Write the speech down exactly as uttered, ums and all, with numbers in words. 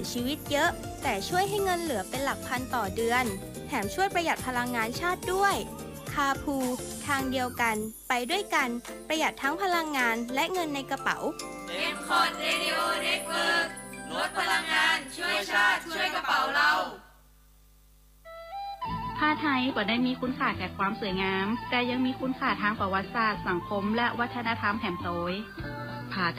ชีวิตเยอะแต่ช่วยให้เงินเหลือเป็นหลักพันต่อเดือนแถมช่วยประหยัดพลังงานชาติด้วยคาพูทางเดียวกันไปด้วยกันประหยัดทั้งพลังงานและเงินในกระเป๋าเอ็ม คอท Radio Network ลดพลังงานช่วยชาติช่วยกระเป๋าเราผ้าไทยบ่ได้มีคุณค่าแก่ความสวยงามแต่ยังมีคุณค่าทางประวัติศาสตร์สังคมและวัฒนธรรมแถมโตย